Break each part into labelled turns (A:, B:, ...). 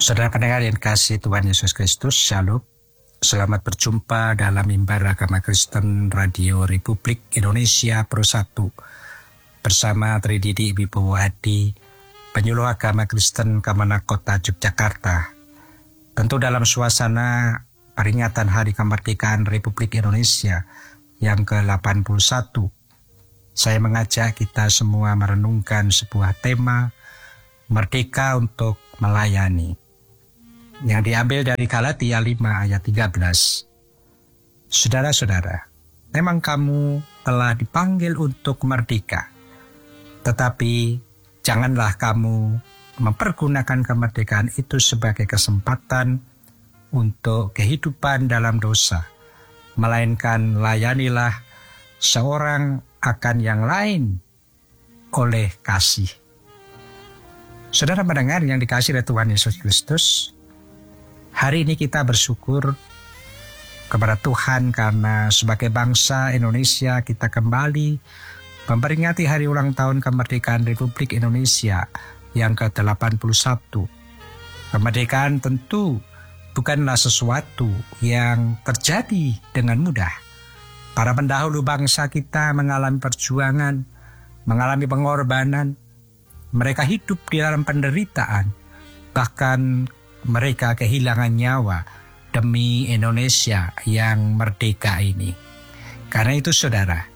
A: Saudara pendengar yang kasih Tuhan Yesus Kristus, Shalom. Selamat berjumpa dalam mimbar agama Kristen Radio Republik Indonesia Pro 1 bersama Trididi Wibowo Adi, penyuluh agama Kristen Kemenak Kota Yogyakarta. Tentu dalam suasana peringatan Hari Kemerdekaan Republik Indonesia yang ke-81, saya mengajak kita semua merenungkan sebuah tema Merdeka untuk Melayani, yang diambil dari Galatia 5 ayat 13. Saudara-saudara, memang kamu telah dipanggil untuk merdeka, tetapi janganlah kamu mempergunakan kemerdekaan itu sebagai kesempatan untuk kehidupan dalam dosa, melainkan layanilah seorang akan yang lain oleh kasih. Saudara pendengar yang dikasihi oleh Tuhan Yesus Kristus, hari ini kita bersyukur kepada Tuhan karena sebagai bangsa Indonesia kita kembali memperingati hari ulang tahun kemerdekaan Republik Indonesia yang ke-81. Kemerdekaan tentu bukanlah sesuatu yang terjadi dengan mudah. Para pendahulu bangsa kita mengalami perjuangan, mengalami pengorbanan. Mereka hidup di dalam penderitaan, bahkan mereka kehilangan nyawa demi Indonesia yang merdeka ini. Karena itu saudara,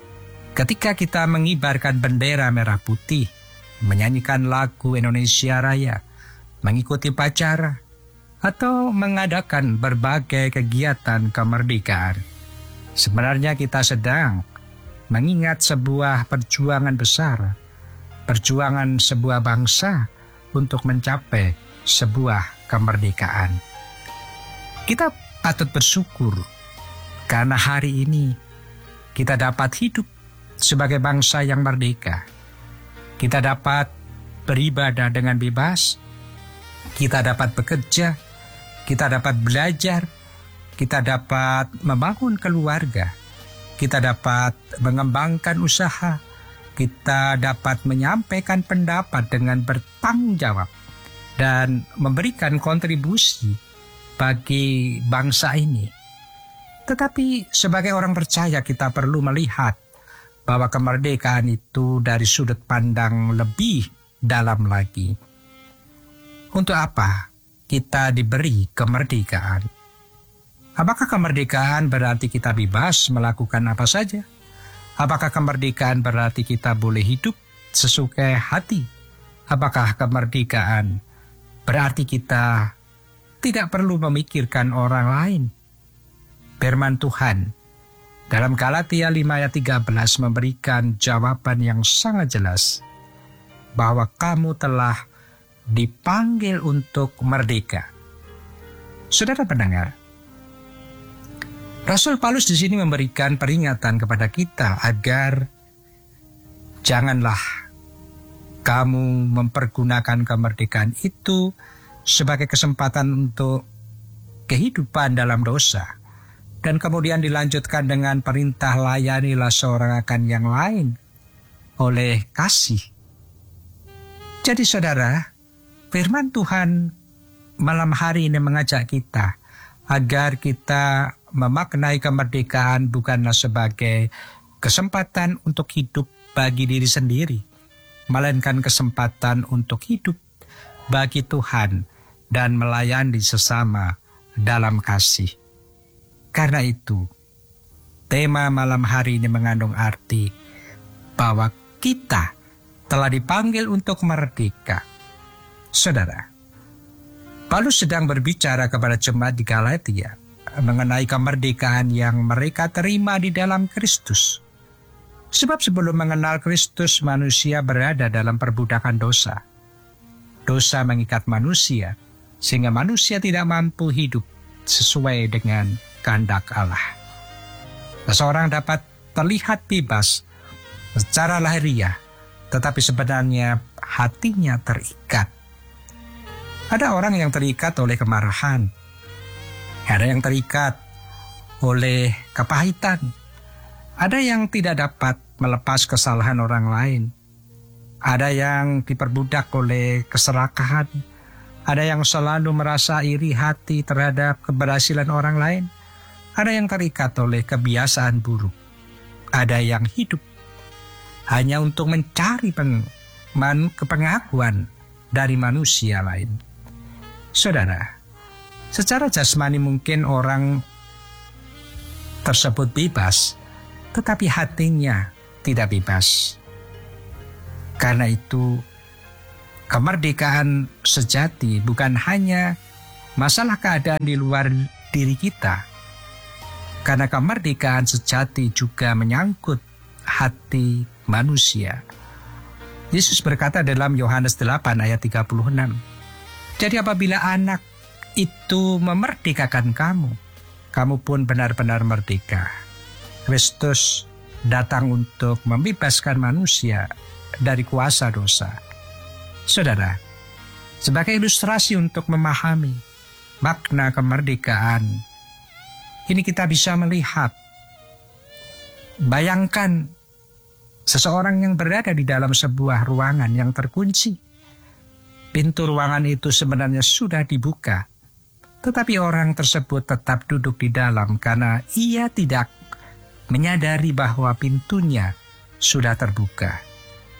A: ketika kita mengibarkan bendera merah putih, menyanyikan lagu Indonesia Raya, mengikuti upacara, atau mengadakan berbagai kegiatan kemerdekaan, sebenarnya kita sedang mengingat sebuah perjuangan besar, perjuangan sebuah bangsa untuk mencapai sebuah kemerdekaan. Kita patut bersyukur karena hari ini kita dapat hidup sebagai bangsa yang merdeka. Kita dapat beribadah dengan bebas, kita dapat bekerja, kita dapat belajar, kita dapat membangun keluarga, kita dapat mengembangkan usaha, kita dapat menyampaikan pendapat dengan bertanggung jawab dan memberikan kontribusi bagi bangsa ini. Tetapi sebagai orang percaya kita perlu melihat bahwa kemerdekaan itu dari sudut pandang lebih dalam lagi. Untuk apa kita diberi kemerdekaan? Apakah kemerdekaan berarti kita bebas melakukan apa saja? Apakah kemerdekaan berarti kita boleh hidup sesuka hati? Apakah kemerdekaan berarti kita tidak perlu memikirkan orang lain? Firman Tuhan dalam Galatia 5 ayat 13 memberikan jawaban yang sangat jelas bahwa kamu telah dipanggil untuk merdeka. Saudara pendengar, Rasul Paulus di sini memberikan peringatan kepada kita agar janganlah kamu mempergunakan kemerdekaan itu sebagai kesempatan untuk kehidupan dalam dosa. Dan kemudian dilanjutkan dengan perintah layanilah seorang akan yang lain oleh kasih. Jadi saudara, firman Tuhan malam hari ini mengajak kita agar kita memaknai kemerdekaan bukanlah sebagai kesempatan untuk hidup bagi diri sendiri, melainkan kesempatan untuk hidup bagi Tuhan dan melayani sesama dalam kasih. Karena itu, tema malam hari ini mengandung arti bahwa kita telah dipanggil untuk merdeka. Saudara, Paulus sedang berbicara kepada jemaat di Galatia mengenai kemerdekaan yang mereka terima di dalam Kristus. Sebab sebelum mengenal Kristus, manusia berada dalam perbudakan dosa. Dosa mengikat manusia, sehingga manusia tidak mampu hidup sesuai dengan kehendak Allah. Seseorang dapat terlihat bebas secara lahiriah, tetapi sebenarnya hatinya terikat. Ada orang yang terikat oleh kemarahan, ada yang terikat oleh kepahitan, ada yang tidak dapat melepas kesalahan orang lain, ada yang diperbudak oleh keserakahan, Ada yang selalu merasa iri hati terhadap keberhasilan orang lain. Ada yang terikat oleh kebiasaan buruk. Ada yang hidup hanya untuk mencari pengakuan dari manusia lain. Saudara, secara jasmani mungkin orang tersebut bebas, tetapi hatinya tidak bebas. Karena itu, kemerdekaan sejati bukan hanya masalah keadaan di luar diri kita. Karena kemerdekaan sejati juga menyangkut hati manusia. Yesus berkata dalam Yohanes 8 ayat 36, "Jadi apabila anak itu memerdekakan kamu, kamu pun benar-benar merdeka." Kristus datang untuk membebaskan manusia dari kuasa dosa. Saudara, sebagai ilustrasi untuk memahami makna kemerdekaan, ini kita bisa melihat, bayangkan seseorang yang berada di dalam sebuah ruangan yang terkunci. Pintu ruangan itu sebenarnya sudah dibuka, tetapi orang tersebut tetap duduk di dalam karena ia tidak menyadari bahwa pintunya sudah terbuka.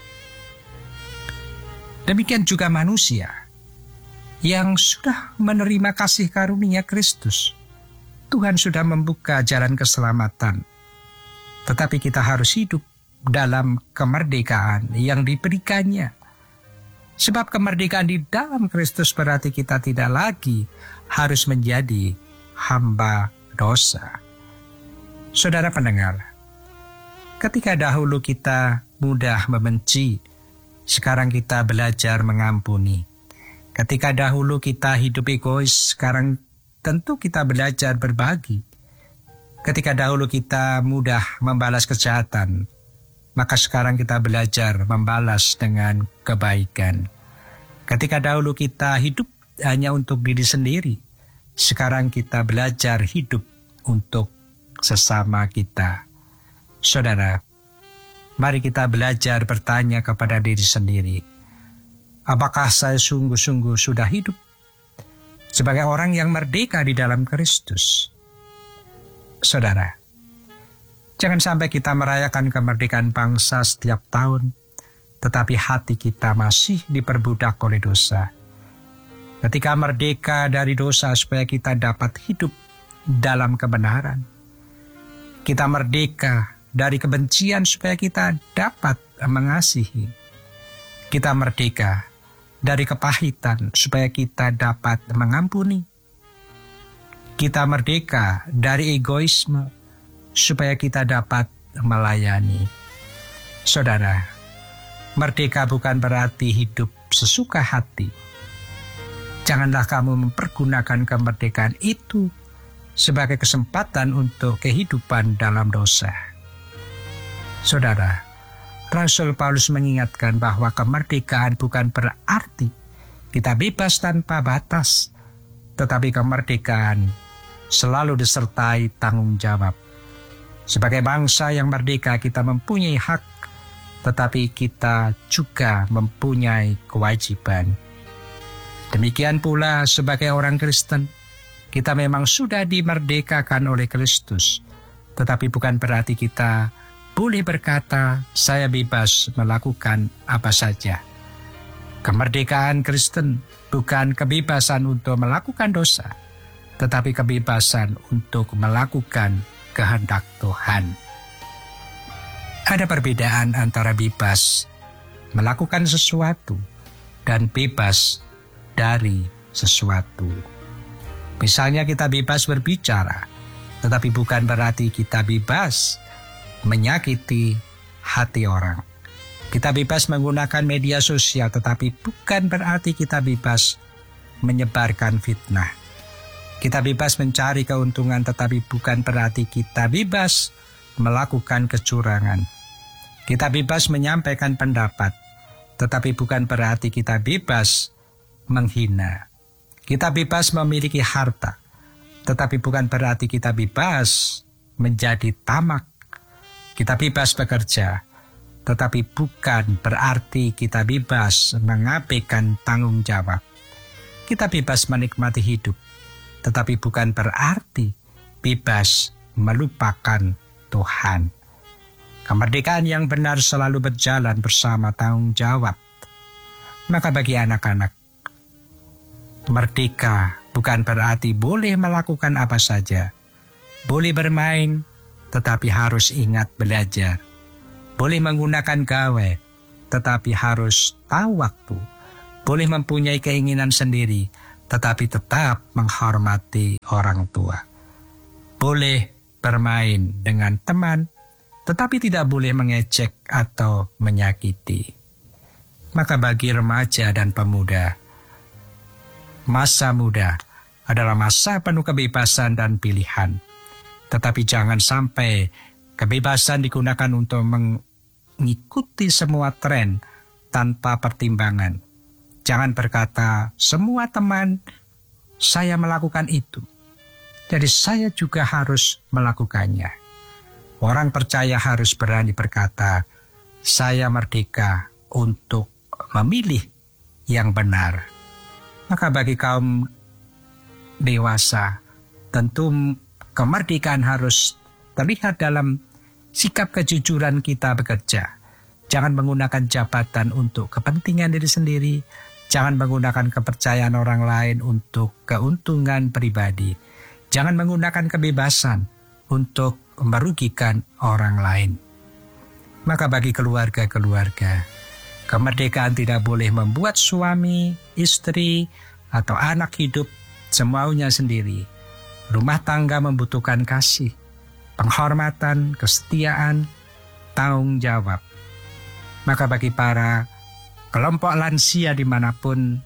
A: Demikian juga manusia yang sudah menerima kasih karunia Kristus. Tuhan sudah membuka jalan keselamatan. Tetapi kita harus hidup dalam kemerdekaan yang diberikannya. Sebab kemerdekaan di dalam Kristus berarti kita tidak lagi harus menjadi hamba dosa. Saudara pendengar, ketika dahulu kita mudah membenci, sekarang kita belajar mengampuni. Ketika dahulu kita hidup egois, sekarang tentu kita belajar berbagi. Ketika dahulu kita mudah membalas kejahatan, maka sekarang kita belajar membalas dengan kebaikan. Ketika dahulu kita hidup hanya untuk diri sendiri, sekarang kita belajar hidup untuk sesama kita. Saudara, mari kita belajar bertanya kepada diri sendiri, apakah saya sungguh-sungguh sudah hidup sebagai orang yang merdeka di dalam Kristus? Saudara, jangan sampai kita merayakan kemerdekaan bangsa setiap tahun, tetapi hati kita masih diperbudak oleh dosa. Ketika merdeka dari dosa supaya kita dapat hidup dalam kebenaran. Kita merdeka dari kebencian supaya kita dapat mengasihi. Kita merdeka dari kepahitan supaya kita dapat mengampuni. Kita merdeka dari egoisme supaya kita dapat melayani. Saudara, merdeka bukan berarti hidup sesuka hati. Janganlah kamu mempergunakan kemerdekaan itu sebagai kesempatan untuk kehidupan dalam dosa. Saudara, Rasul Paulus mengingatkan bahwa kemerdekaan bukan berarti kita bebas tanpa batas, tetapi kemerdekaan selalu disertai tanggung jawab. Sebagai bangsa yang merdeka, kita mempunyai hak, tetapi kita juga mempunyai kewajiban. Demikian pula sebagai orang Kristen, kita memang sudah dimerdekakan oleh Kristus, tetapi bukan berarti kita boleh berkata, saya bebas melakukan apa saja. Kemerdekaan Kristen bukan kebebasan untuk melakukan dosa, tetapi kebebasan untuk melakukan kehendak Tuhan. Ada perbedaan antara bebas melakukan sesuatu dan bebas dari sesuatu. Misalnya kita bebas berbicara, tetapi bukan berarti kita bebas menyakiti hati orang. Kita bebas menggunakan media sosial, tetapi bukan berarti kita bebas menyebarkan fitnah. Kita bebas mencari keuntungan, tetapi bukan berarti kita bebas melakukan kecurangan. Kita bebas menyampaikan pendapat, tetapi bukan berarti kita bebas menghina. Kita bebas memiliki harta, tetapi bukan berarti kita bebas menjadi tamak. Kita bebas bekerja, tetapi bukan berarti kita bebas mengabaikan tanggung jawab. Kita bebas menikmati hidup, tetapi bukan berarti bebas melupakan Tuhan. Kemerdekaan yang benar selalu berjalan bersama tanggung jawab. Maka bagi anak-anak, merdeka bukan berarti boleh melakukan apa saja. Boleh bermain, tetapi harus ingat belajar. Boleh menggunakan gawe, tetapi harus tahu waktu. Boleh mempunyai keinginan sendiri, tetapi tetap menghormati orang tua. Boleh bermain dengan teman, tetapi tidak boleh mengejek atau menyakiti. Maka bagi remaja dan pemuda, masa muda adalah masa penuh kebebasan dan pilihan. Tetapi jangan sampai kebebasan digunakan untuk mengikuti semua tren tanpa pertimbangan. Jangan berkata, semua teman saya melakukan itu, jadi saya juga harus melakukannya. Orang percaya harus berani berkata, saya merdeka untuk memilih yang benar. Maka bagi kaum dewasa, tentu kemerdekaan harus terlihat dalam sikap kejujuran kita bekerja. Jangan menggunakan jabatan untuk kepentingan diri sendiri. Jangan menggunakan kepercayaan orang lain untuk keuntungan pribadi. Jangan menggunakan kebebasan untuk merugikan orang lain. Maka bagi keluarga-keluarga, kemerdekaan tidak boleh membuat suami, istri, atau anak hidup semaunya sendiri. Rumah tangga membutuhkan kasih, penghormatan, kesetiaan, tanggung jawab. Maka bagi para kelompok lansia dimanapun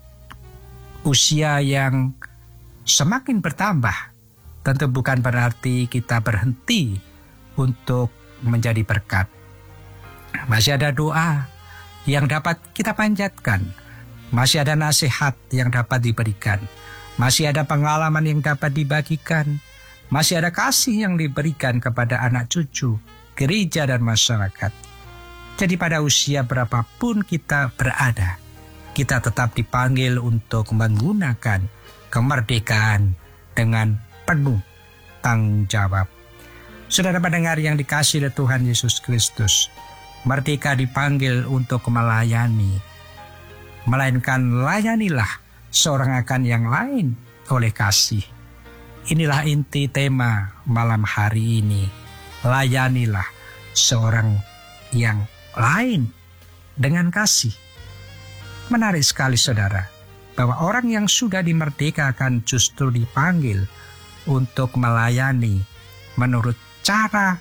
A: usia yang semakin bertambah, tentu bukan berarti kita berhenti untuk menjadi berkat. Masih ada doa yang dapat kita panjatkan. Masih ada nasihat yang dapat diberikan. Masih ada pengalaman yang dapat dibagikan. Masih ada kasih yang diberikan kepada anak cucu, gereja dan masyarakat. Jadi pada usia berapapun kita berada, kita tetap dipanggil untuk menggunakan kemerdekaan dengan penuh tanggung jawab. Saudara pendengar yang dikasihi oleh Tuhan Yesus Kristus, merdeka dipanggil untuk melayani, melainkan layanilah seorang akan yang lain oleh kasih. Inilah inti tema malam hari ini. Layanilah seorang yang lain dengan kasih. Menarik sekali saudara, bahwa orang yang sudah dimerdekakan justru dipanggil untuk melayani menurut cara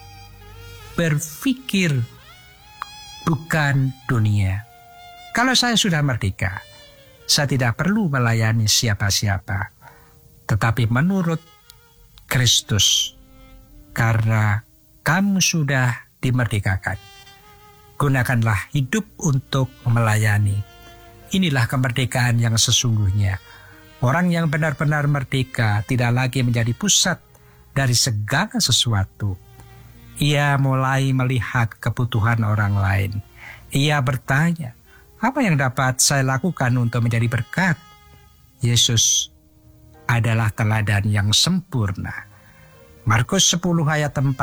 A: berpikir bukan dunia. Kalau saya sudah merdeka, saya tidak perlu melayani siapa-siapa, tetapi menurut Kristus, karena kamu sudah dimerdekakan. Gunakanlah hidup untuk melayani. Inilah kemerdekaan yang sesungguhnya. Orang yang benar-benar merdeka tidak lagi menjadi pusat dari segala sesuatu. Ia mulai melihat kebutuhan orang lain. Ia bertanya, apa yang dapat saya lakukan untuk menjadi berkat? Yesus adalah teladan yang sempurna. Markus 10 ayat 45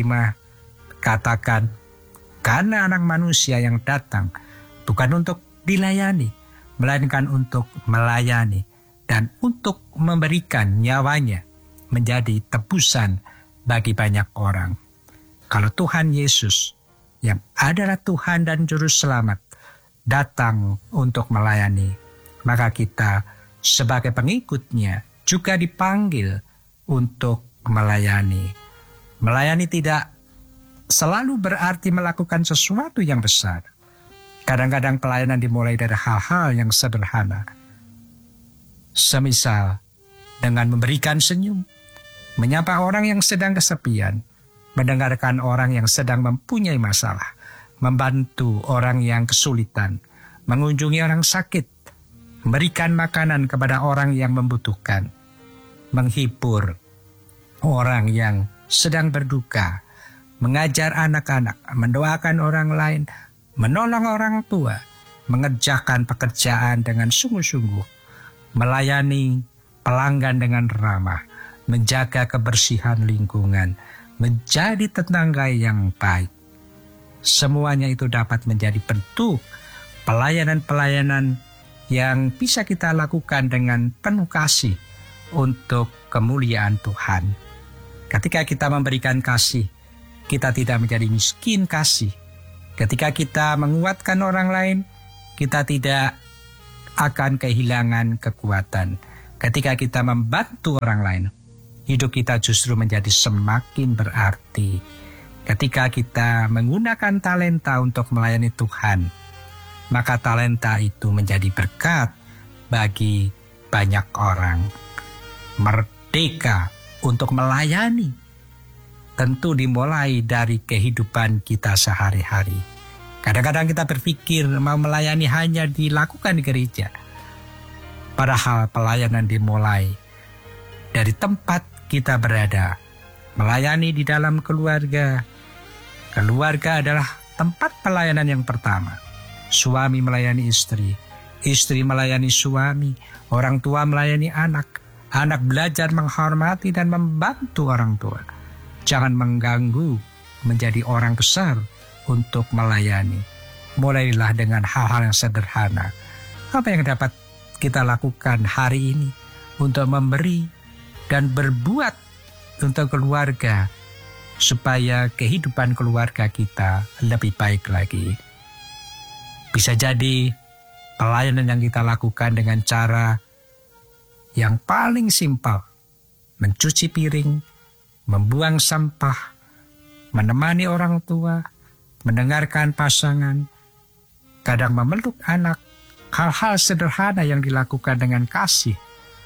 A: katakan, karena anak manusia yang datang bukan untuk dilayani, melainkan untuk melayani dan untuk memberikan nyawanya menjadi tebusan bagi banyak orang. Kalau Tuhan Yesus yang adalah Tuhan dan Juru Selamat datang untuk melayani, maka kita sebagai pengikutnya juga dipanggil untuk melayani. Melayani tidak selalu berarti melakukan sesuatu yang besar. Kadang-kadang pelayanan dimulai dari hal-hal yang sederhana. Semisal dengan memberikan senyum, menyapa orang yang sedang kesepian, mendengarkan orang yang sedang mempunyai masalah, membantu orang yang kesulitan, mengunjungi orang sakit, memberikan makanan kepada orang yang membutuhkan, menghibur orang yang sedang berduka, mengajar anak-anak, mendoakan orang lain, menolong orang tua, mengerjakan pekerjaan dengan sungguh-sungguh, melayani pelanggan dengan ramah, menjaga kebersihan lingkungan, menjadi tetangga yang baik. Semuanya itu dapat menjadi bentuk pelayanan-pelayanan yang bisa kita lakukan dengan penuh kasih untuk kemuliaan Tuhan. Ketika kita memberikan kasih, kita tidak menjadi miskin kasih. Ketika kita menguatkan orang lain, kita tidak akan kehilangan kekuatan. Ketika kita membantu orang lain, hidup kita justru menjadi semakin berarti. Ketika kita menggunakan talenta untuk melayani Tuhan, maka talenta itu menjadi berkat bagi banyak orang. Merdeka untuk melayani tentu dimulai dari kehidupan kita sehari-hari. Kadang-kadang kita berpikir mau melayani hanya dilakukan di gereja. Padahal pelayanan dimulai dari tempat kita berada. Melayani di dalam keluarga. Keluarga adalah tempat pelayanan yang pertama. Suami melayani istri. Istri melayani suami. Orang tua melayani anak. Anak belajar menghormati dan membantu orang tua. Jangan mengganggu menjadi orang besar untuk melayani. Mulailah dengan hal-hal yang sederhana. Apa yang dapat kita lakukan hari ini untuk memberi dan berbuat untuk keluarga supaya kehidupan keluarga kita lebih baik lagi. Bisa jadi pelayanan yang kita lakukan dengan cara yang paling simpel, mencuci piring, membuang sampah, menemani orang tua, mendengarkan pasangan, kadang memeluk anak, hal-hal sederhana yang dilakukan dengan kasih,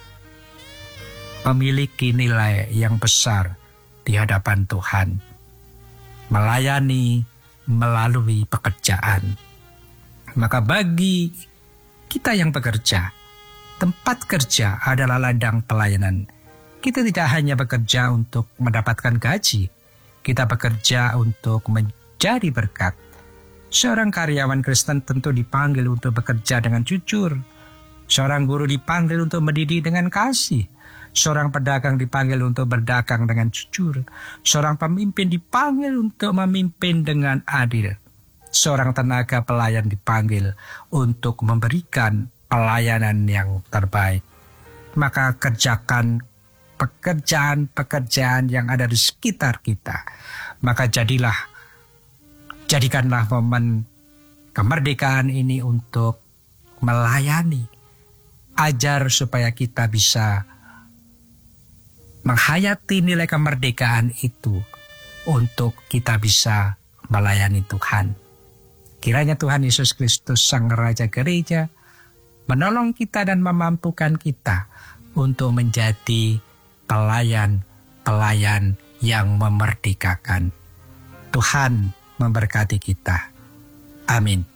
A: memiliki nilai yang besar di hadapan Tuhan. Melayani melalui pekerjaan. Maka bagi kita yang bekerja, tempat kerja adalah ladang pelayanan. Kita tidak hanya bekerja untuk mendapatkan gaji, kita bekerja untuk menjadi berkat. Seorang karyawan Kristen tentu dipanggil untuk bekerja dengan jujur. Seorang guru dipanggil untuk mendidik dengan kasih. Seorang pedagang dipanggil untuk berdagang dengan jujur. Seorang pemimpin dipanggil untuk memimpin dengan adil. Seorang tenaga pelayan dipanggil untuk memberikan pelayanan yang terbaik. Maka kerjakan pekerjaan-pekerjaan yang ada di sekitar kita. Maka jadikanlah momen kemerdekaan ini untuk melayani. Ajar supaya kita bisa menghayati nilai kemerdekaan itu untuk kita bisa melayani Tuhan. Kiranya Tuhan Yesus Kristus Sang Raja Gereja menolong kita dan memampukan kita untuk menjadi pelayan-pelayan yang memerdekakan. Tuhan memberkati kita. Amin.